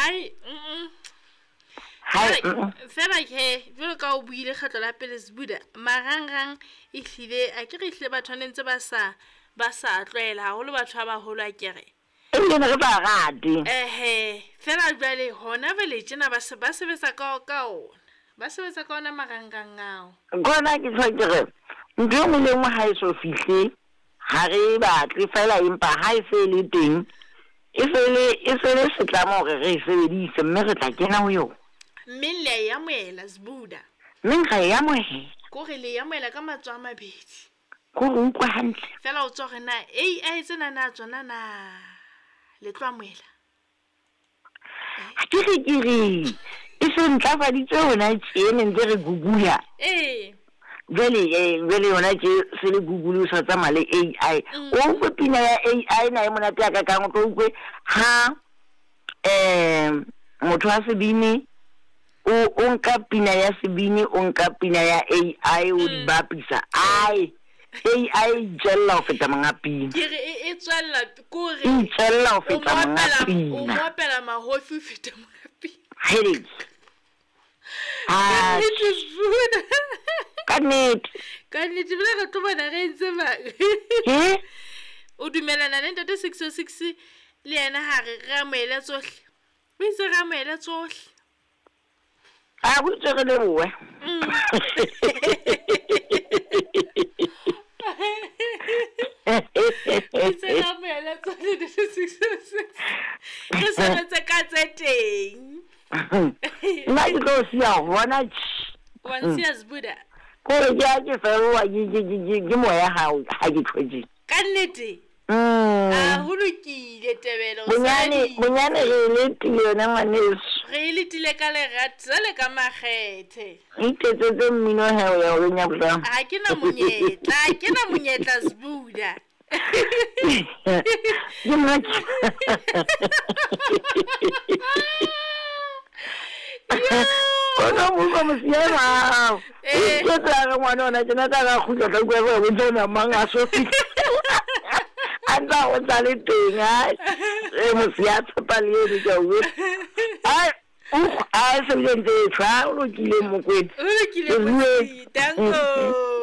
hai fela ke jwalo ka o buile kgetlo la pele Sibuda marangrang e hlile a ke re hle batho ba sa tlwaela haholo batho ba baholo a kere e ne re ba rate fela jwale hona vele tjena ba sebetsa ka ona ba sebetsa ka ona marangrang ao gona ke tshwa ke re ntho mo le mo ha e so fihle ha re ba tle fela empa ha e se le teng e fele se tlamo re sebedise mme re tla kena ho yona Mille ya moela Sibuda. Minga ya moela. Ko re le ya moela ka matso a mabedi. Ko re utlwa hantle. Fela o tsore na AI tsena na tsona na le tloa moela. Ke re e se ntlafaditse hona tjene ntse re gugula. Vele yona ke se le Google sa tsa male AI o go pina ya AI na e mona tya ka ka go go ha motho a sebini o nka pina ya sebini o nka pina ya AI o di bapisa AI jella o feta manga pina ke re e tswella ko re jella o feta manga pina o mopela mahofi feta manga pina headache it is food Kanete bla ka tobana re ntse ba o dumelana le ntate 606 le yena ha re ramoela tsohle o itse ramoela tsohle a go tsere le boe itse ramoela tsohle ntate 606 ke sebetsa ka tse teng nna ke tlo sia bona wansia Sibuda ko ja ke fewa ke moya ha ke tshwetse ka nnete a ho lokile tebelo bonyane re le tile na maneso re le tile ka le ratsa le ka makgethe itetse mmino ha ya go nya bla a ke na monyetla Sibuda ke match Kono mo mosiana ke tla ngwana ona ke na ka khutla ka go go tsona manga so anda o tla le teng e mosiatsa pale di ka o ai se le ntse tshwa o lokile mo kwetsi o lokile mo danko